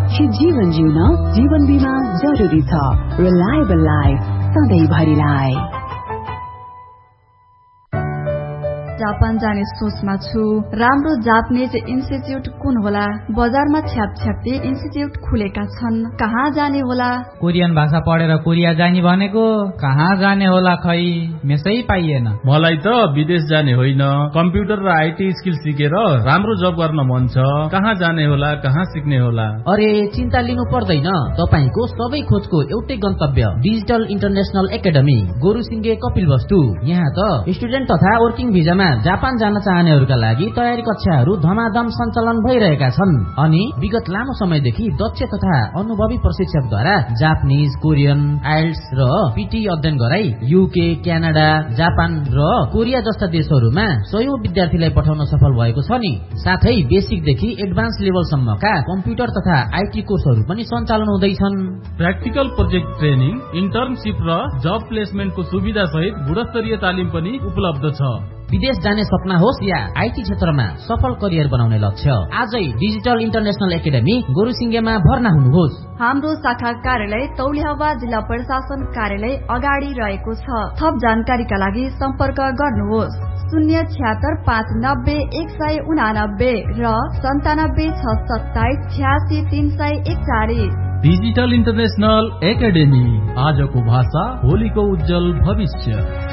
कि जीवन जिउन जीवन बीमा जरुरी छ। Reliable life सधैँभरिलाई। जापान जाने सोचमा छु। राम्रो जापानिज इन्स्टिट्युट कुन होला? बजारमा छ्यापछ्याप्ती इन्स्टिट्युट खुलेका छन्। कहाँ जाने होला? कोरियन भाषा पढेर कोरिया जाने भनेको कहाँ जाने होला खै? मेसै पाइएन। मलाई त विदेश जाने होइन, कम्प्युटर र आईटी स्किल सिकेर राम्रो जब गर्न मन छ। कहाँ जाने होला, कहाँ सिक्ने होला? अरे चिन्ता लिनु पर्दैन, तपाईको सबै खोजको एउटै गन्तव्य डिजिटल इन्टरनेशनल एकाडेमी गोरुसिंगे कपिलवस्तु। यहाँ त स्टुडेन्ट तथा वर्किङ भिजामा जापान जान चाहनेहरूका लागि तयारी कक्षाहरू धमाधम सञ्चालन भइरहेका छन् अनि विगत लामो समयदेखि दक्ष तथा अनुभवी प्रशिक्षकद्वारा जापानिज, कोरियन, आइल्ट्स र पीटी अध्ययन गराई युके, क्यानाडा, जापान र कोरिया जस्ता देशहरूमा सयौं विद्यार्थीलाई पठाउन सफल भएको छ नि। साथै बेसिकदेखि एडभान्स लेभलसम्मका कम्प्युटर तथा आईटी कोर्सहरू पनि सञ्चालन हुँदैछन्। प्र्याक्टिकल प्रोजेक्ट ट्रेनिङ, इन्टर्नशिप र जब प्लेसमेन्टको सुविधा सहित गुणस्तरीय तालिम पनि उपलब्ध छ। विदेश जाने सपना होस् या आईटी क्षेत्रमा सफल करियर बनाउने लक्ष्य, आजै डिजिटल इन्टरनेशनल एकाडेमी गोरुसिंगेमा भर्ना हुनुहोस्। हाम्रो शाखा कार्यालय तौलिहावा जिल्ला प्रशासन कार्यालय अगाडि रहेको छ। थप जानकारीका लागि सम्पर्क गर्नुहोस् 076-590-189 र 97-627-86-341। डिजिटल इन्टरनेशनल एकाडेमी, आजको भाषा भोलिको उज्जवल भविष्य।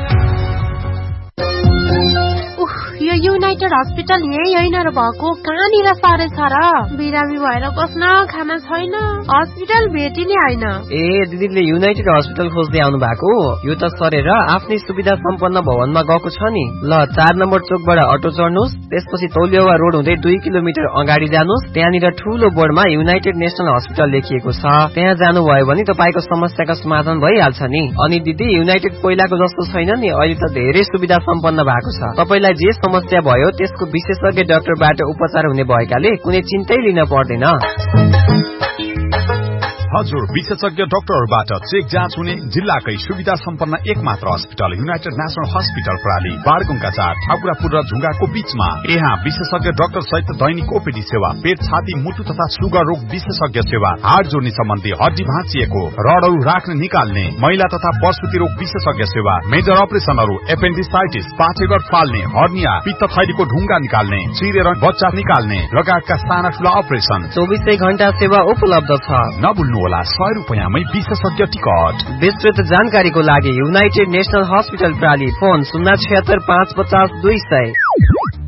यो युनाइटेड हस्पिटल यही होइन र भएको? कहाँनिर सारे छ र? बिरामी भएर बस्न खाना छैन, हस्पिटल भेटिने होइन। ए दिदीले युनाइटेड हस्पिटल खोज्दै आउनु भएको? यो त सरेर आफ्नै सुविधा सम्पन्न भवनमा गएको छ नि। ल 4 नम्बर चोकबाट अटो चढ्नुहोस्, त्यसपछि तौलियावा रोड हुँदै 2 किलोमिटर अगाडि जानुहोस्। त्यहाँनिर ठूलो बोर्डमा युनाइटेड नेशनल हस्पिटल लेखिएको छ। त्यहाँ जानुभयो भने तपाईको समस्याको समाधान भइहाल्छ नि। अनि दिदी युनाइटेड पहिलाको जस्तो छैन नि, अहिले त धेरै सुविधा सम्पन्न भएको छ। तपाईलाई जे समस्या भयो त्यसको विशेषज्ञ डाक्टरबाट उपचार हुने भएकाले कुनै चिन्तै लिन पर्दैन। हजुर, विशेषज्ञ डाक्टरबाट चेक जाँच हुने जिल्लाकै सुविधा सम्पन्न एकमात्र अस्पताल युनाइटेड नेशनल हस्पिटल प्राली, बारगुङका 4, ठाकुरापुर र झुङ्गाको बीचमा। यहाँ विशेषज्ञ डाक्टर सहित दैनिक ओपीडी सेवा, पेट, छाती, मुटु तथा सुगर रोग विशेषज्ञ सेवा, हाड जोड्ने सम्बन्धी हड्डी भाँचिएको, रडहरू राख्ने निकाल्ने, महिला तथा प्रसुति रोग विशेषज्ञ सेवा, मेजर अपरेसनहरू, एपेन्डिसाइटिस, पाठेघर फाल्ने, हर्निया, पित्त थैलीको ढुङ्गा निकाल्ने, चिरेर बच्चा निकाल्ने लगायतका साना ठूला अपरेसन 24 घण्टा सेवा उपलब्ध छ। नभुल्नु होला 100 रुपैयाँमै विशेषज्ञ टिकट। विस्तृत जानकारीको लागि युनाइटेड नेशनल हस्पिटल प्राली, फोन 076-550-200।